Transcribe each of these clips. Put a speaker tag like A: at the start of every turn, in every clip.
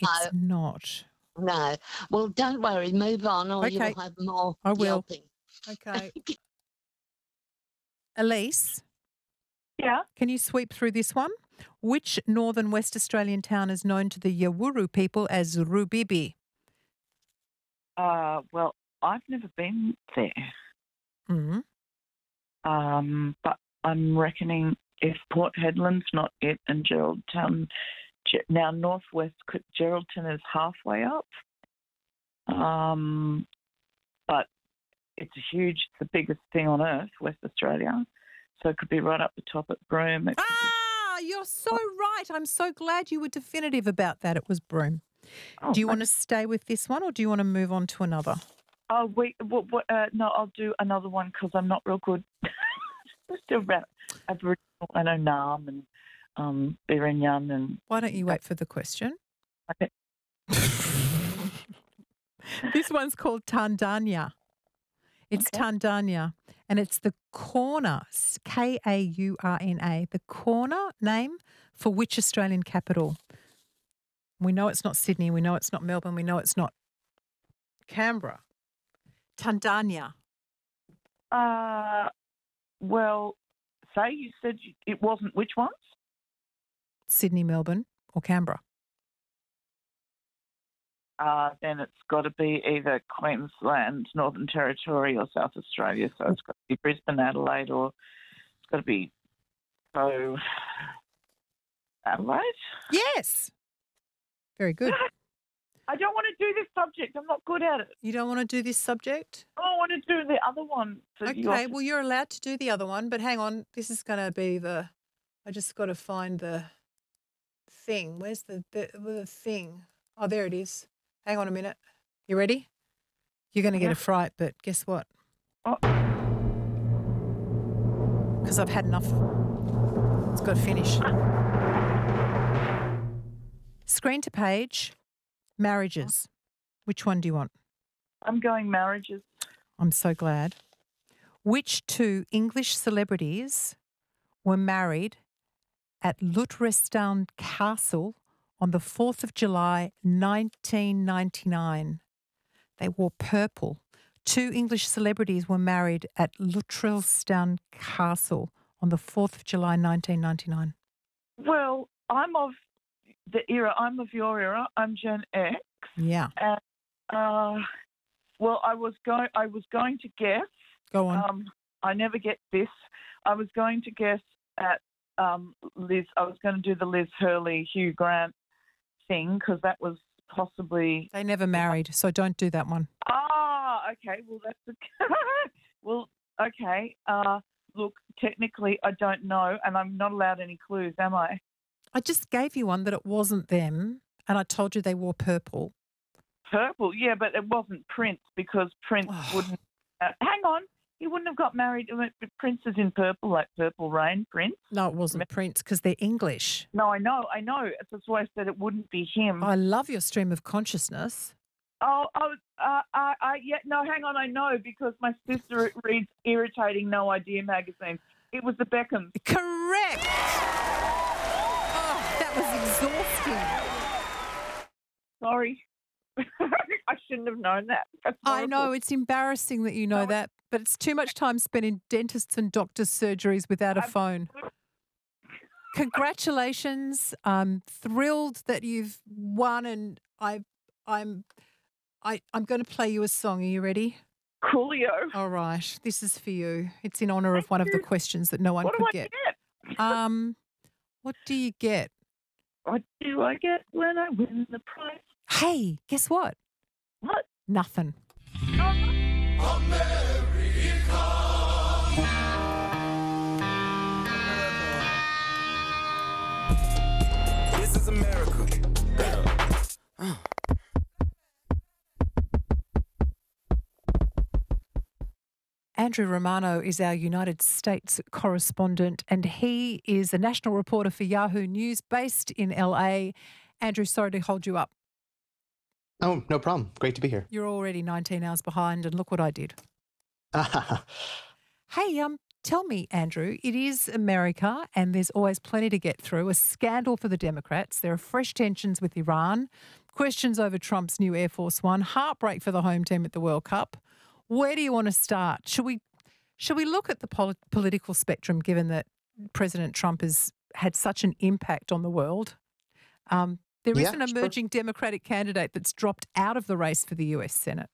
A: It's not.
B: No. Well, don't worry. Move on, or
A: Okay.
B: you'll have more
A: I will.
B: yelping.
A: Okay. Elise,
C: Yeah.
A: can you sweep through this one? Which northern West Australian town is known to the Yawuru people as Rubibi?
C: Well, I've never been there.
A: Mm-hmm.
C: But I'm reckoning if Port Hedland's not it and Geraldton, now northwest Geraldton is halfway up. But it's it's the biggest thing on earth, West Australia. So it could be right up the top at Broome.
A: You're so right. I'm so glad you were definitive about that. It was Broome. Do you want to stay with this one or do you want to move on to another?
C: Oh, wait. No, I'll do another one because I'm not real good. Still about Aboriginal. I know Naarm and Birinyan and...
A: Why don't you wait for the question?
C: Okay.
A: This one's called Tandanya. It's Tandanya, and it's the Kaurna, Kaurna, the Kaurna name for which Australian capital? We know it's not Sydney, we know it's not Melbourne, we know it's not Canberra. Tandanya.
C: Well, say you said it wasn't which ones?
A: Sydney, Melbourne or Canberra.
C: Then it's got to be either Queensland, Northern Territory or South Australia. So it's got to be Brisbane, Adelaide, or it's got to be Adelaide?
A: Yes. Very good.
C: I don't want to do this subject. I'm not good at it.
A: You don't want to do this subject?
C: I want to do the other one.
A: Okay, well, you're allowed to do the other one, but hang on. This is going to be I just got to find the thing. Where's the thing? Oh, there it is. Hang on a minute. You ready? You're going to get a fright, but guess what? Because I've had enough. It's got to finish. Screen to page, marriages. Which one do you want?
C: I'm going marriages.
A: I'm so glad. Which two English celebrities were married at Luttrestown Castle on the 4th of July, 1999? They wore purple. Two English celebrities were married at Luttrestown Castle on the 4th of July, 1999.
C: Well, I'm of the era. I'm of your era. I'm Gen X.
A: Yeah.
C: And, well, I was going to guess.
A: Go on.
C: I never get this. I was going to guess at Liz. I was going to do the Liz Hurley, Hugh Grant thing because that was possibly...
A: They never married, so don't do that one.
C: Okay. Well, that's... well, okay. Look, technically, I don't know, and I'm not allowed any clues, am I?
A: I just gave you one that it wasn't them, and I told you they wore purple.
C: Purple, yeah, but it wasn't Prince because Prince wouldn't... hang on. He wouldn't have got married. Prince is in purple, like Purple Rain, Prince.
A: No, it wasn't Prince because they're English.
C: No, I know. That's why I said it wouldn't be him.
A: I love your stream of consciousness.
C: Yeah, no, hang on, I know because my sister reads irritating No Idea magazine. It was the Beckhams.
A: Correct. Oh, that was exhausting.
C: Sorry. I shouldn't have known that.
A: I know, it's embarrassing that you know that, but it's too much time spent in dentists' and doctors' surgeries without a phone. Congratulations. I'm thrilled that you've won, and I'm going to play you a song. Are you ready?
C: Coolio.
A: All right. This is for you. It's in honour of one of the questions that no one could get.
C: What do I get?
A: What do you get?
C: What do I when I win the prize?
A: Hey, guess what?
C: What?
A: Nothing.
D: This is America.
A: Andrew Romano is our United States correspondent, and he is a national reporter for Yahoo News based in LA. Andrew, sorry to hold you up.
E: Oh, no problem. Great to be here.
A: You're already 19 hours behind, and look what I did. Hey, tell me, Andrew, it is America, and there's always plenty to get through. A scandal for the Democrats. There are fresh tensions with Iran. questions over Trump's new Air Force One, heartbreak for the home team at the World Cup. Where do you want to start? Should we look at the political spectrum, given that President Trump has had such an impact on the world? There is an emerging Democratic candidate that's dropped out of the race for the US Senate.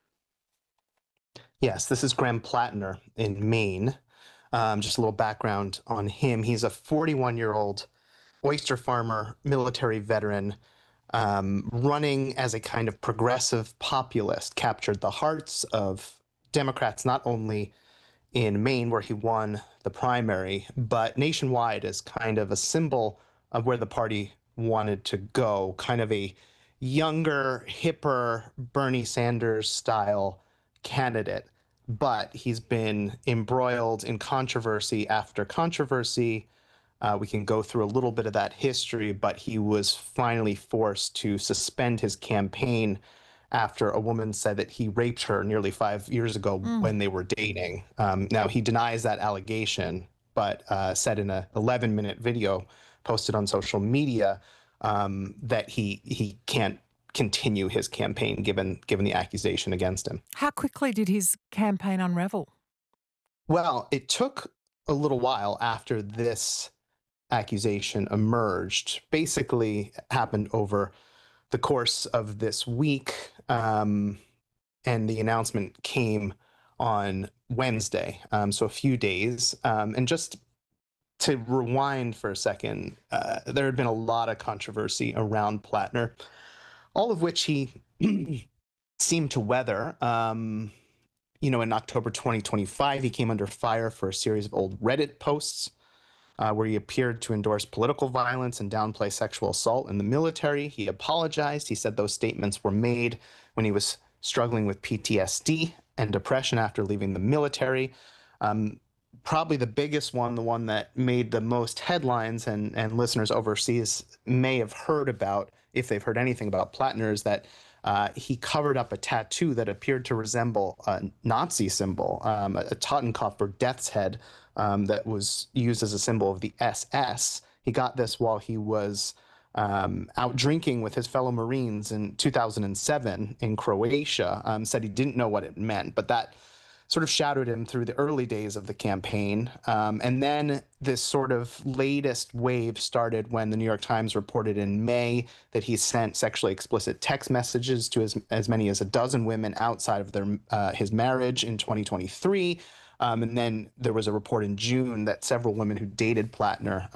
E: Yes, this is Graham Plattner in Maine. Just a little background on him. He's a 41-year-old oyster farmer, military veteran, running as a kind of progressive populist, captured the hearts of Democrats, not only in Maine, where he won the primary, but nationwide as kind of a symbol of where the party wanted to go, kind of a younger, hipper, Bernie Sanders style candidate. But he's been embroiled in controversy after controversy. We can go through a little bit of that history, but he was finally forced to suspend his campaign after a woman said that he raped her nearly 5 years ago when they were dating. Now, he denies that allegation, but said in a 11-minute video posted on social media that he can't continue his campaign given the accusation against him.
A: How quickly did his campaign unravel?
E: Well, it took a little while after this accusation emerged. Basically happened over the course of this week, and the announcement came on Wednesday, so a few days. And just to rewind for a second, there had been a lot of controversy around Plattner, all of which he seemed to weather. In October 2025, he came under fire for a series of old Reddit posts where he appeared to endorse political violence and downplay sexual assault in the military. He apologized. He said those statements were made when he was struggling with PTSD and depression after leaving the military. Probably the biggest one, the one that made the most headlines and listeners overseas may have heard about, if they've heard anything about Plattner, is that he covered up a tattoo that appeared to resemble a Nazi symbol, a Totenkopf death's head that was used as a symbol of the SS. He got this while he was out drinking with his fellow Marines in 2007 in Croatia. Said he didn't know what it meant, but that sort of shadowed him through the early days of the campaign. And then this sort of latest wave started when the New York Times reported in May that he sent sexually explicit text messages to as many as a dozen women outside of his marriage in 2023. And then there was a report in June that several women who dated Plattner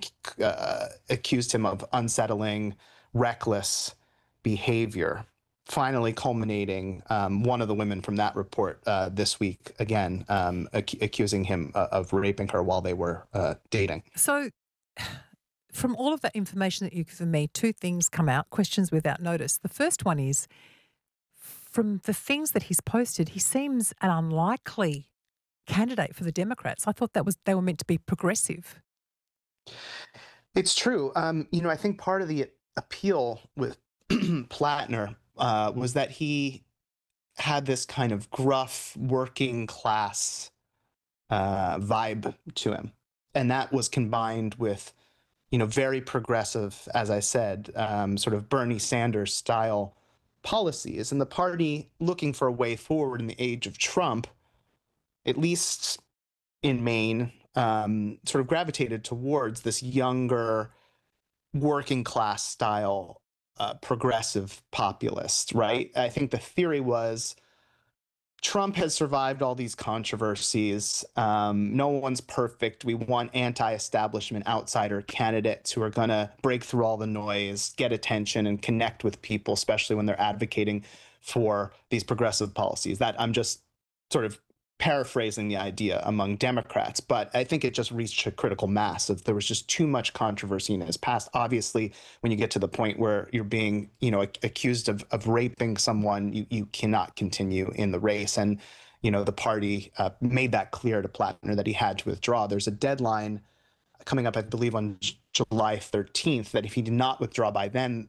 E: accused him of unsettling, reckless behavior. Finally culminating, one of the women from that report this week, again, accusing him of raping her while they were dating.
A: So from all of that information that you've given me, two things come out, questions without notice. The first one is, from the things that he's posted, he seems an unlikely candidate for the Democrats. I thought they were meant to be progressive.
E: It's true. I think part of the appeal with Plattner was that he had this kind of gruff working class vibe to him. And that was combined with, very progressive, as I said, sort of Bernie Sanders style policies. And the party looking for a way forward in the age of Trump, at least in Maine, sort of gravitated towards this younger working class style progressive populist, right? I think the theory was Trump has survived all these controversies. No one's perfect. We want anti-establishment outsider candidates who are going to break through all the noise, get attention, and connect with people, especially when they're advocating for these progressive policies. That I'm just sort of paraphrasing the idea among Democrats, but I think it just reached a critical mass of there was just too much controversy in his past. Obviously, when you get to the point where you're being, accused of raping someone, you cannot continue in the race. And, the party made that clear to Plattner that he had to withdraw. There's a deadline coming up, I believe, on July 13th, that if he did not withdraw by then,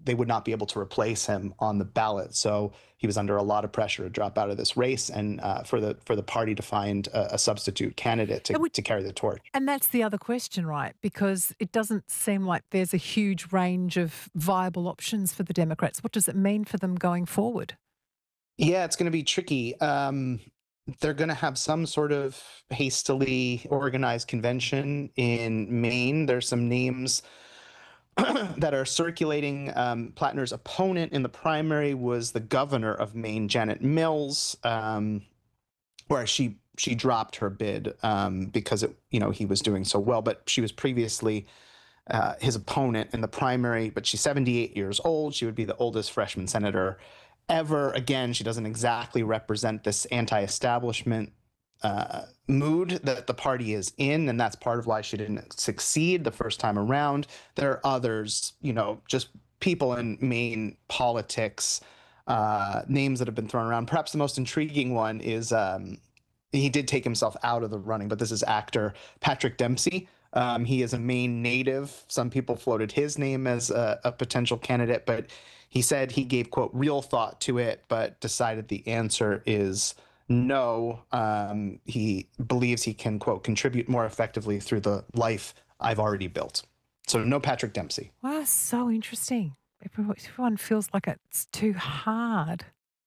E: they would not be able to replace him on the ballot. So he was under a lot of pressure to drop out of this race, and for the party to find a substitute candidate to carry the torch.
A: And that's the other question, right? Because it doesn't seem like there's a huge range of viable options for the Democrats. What does it mean for them going forward?
E: Yeah, it's going to be tricky. They're going to have some sort of hastily organized convention in Maine. There's some names that are circulating. Plattner's opponent in the primary was the governor of Maine, Janet Mills, where she dropped her bid because he was doing so well. But she was previously his opponent in the primary. But she's 78 years old. She would be the oldest freshman senator ever. Again, she doesn't exactly represent this anti-establishment mood that the party is in, and that's part of why she didn't succeed the first time around. There are others, just people in Maine politics, names that have been thrown around. Perhaps the most intriguing one is he did take himself out of the running, but this is actor Patrick Dempsey. He is a Maine native. Some people floated his name as a potential candidate, but he said he gave, quote, real thought to it, but decided the answer is no. He believes he can, quote, contribute more effectively through the life I've already built. So no Patrick Dempsey.
A: Wow, so interesting. Everyone feels like it's too hard.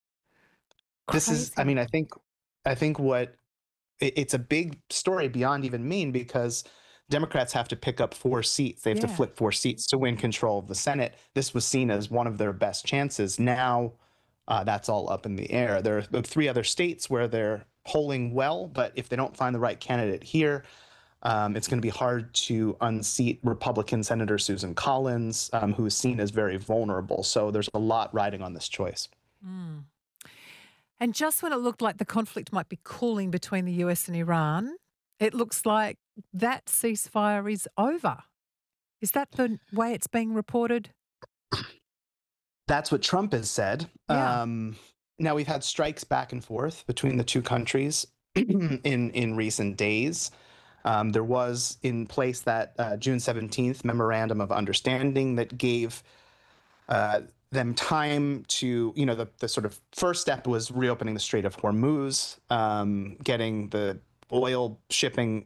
A: Crazy.
E: I think it's a big story beyond even Maine, because Democrats have to pick up 4 seats. They have to flip 4 seats to win control of the Senate. This was seen as one of their best chances. Now that's all up in the air. There are 3 other states where they're polling well, but if they don't find the right candidate here, it's going to be hard to unseat Republican Senator Susan Collins, who is seen as very vulnerable. So there's a lot riding on this choice.
A: Mm. And just when it looked like the conflict might be cooling between the US and Iran, it looks like that ceasefire is over. Is that the way it's being reported?
E: That's what Trump has said.
A: Yeah.
E: Now, we've had strikes back and forth between the two countries in recent days. There was in place that June 17th memorandum of understanding that gave them time to, the sort of first step was reopening the Strait of Hormuz, getting the oil shipping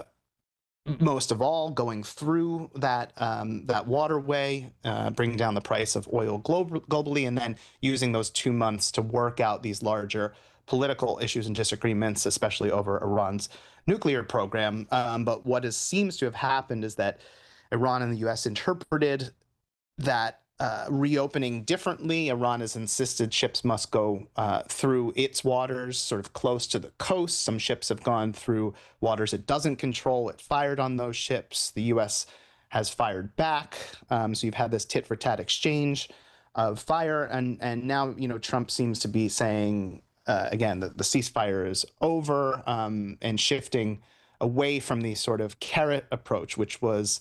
E: most of all going through that waterway, bringing down the price of oil globally, and then using those 2 months to work out these larger political issues and disagreements, especially over Iran's nuclear program. But what seems to have happened is that Iran and the U.S. interpreted that reopening differently. Iran has insisted ships must go through its waters, sort of close to the coast. Some ships have gone through waters it doesn't control. It fired on those ships. The U.S. has fired back. So you've had this tit-for-tat exchange of fire. And now, Trump seems to be saying, again, that the ceasefire is over, and shifting away from the sort of carrot approach, which was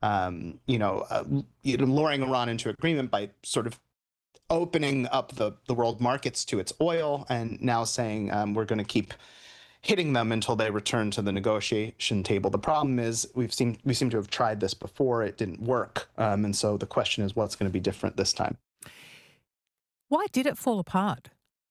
E: luring Iran into agreement by sort of opening up the world markets to its oil, and now saying we're going to keep hitting them until they return to the negotiation table. The problem is we seem to have tried this before. It didn't work. And so the question is, what's going to be different this time?
A: Why did it fall apart?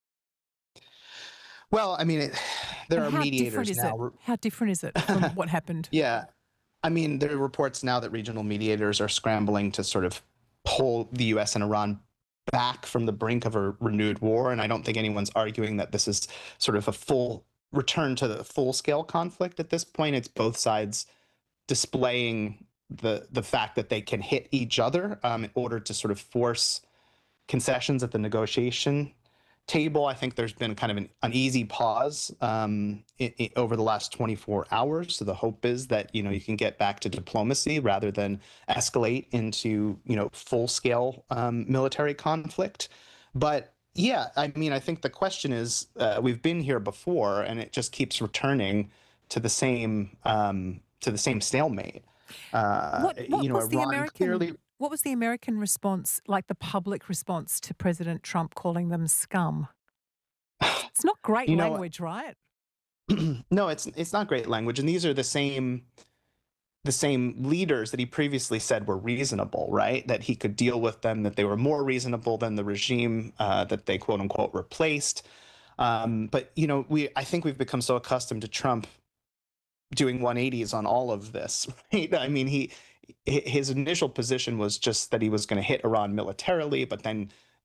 E: Well, there are mediators now.
A: How different is it from what happened?
E: Yeah. There are reports now that regional mediators are scrambling to sort of pull the U.S. and Iran back from the brink of a renewed war. And I don't think anyone's arguing that this is sort of a full return to the full-scale conflict at this point. It's both sides displaying the fact that they can hit each other in order to sort of force concessions at the negotiation table. I think there's been kind of an uneasy pause over the last 24 hours. So the hope is that, you can get back to diplomacy rather than escalate into, full-scale military conflict. But yeah, I think the question is, we've been here before, and it just keeps returning to the same stalemate.
A: What was the
E: Iran
A: American?
E: clearly.
A: What was the American response, like the public response to President Trump calling them scum? It's not great language, right?
E: No, it's not great language. And these are the same the same leaders that he previously said were reasonable, right? That he could deal with them, that they were more reasonable than the regime that they quote unquote replaced. But I think we've become so accustomed to Trump doing 180s on all of this, right? I mean, his initial position was just that he was going to hit Iran militarily, but then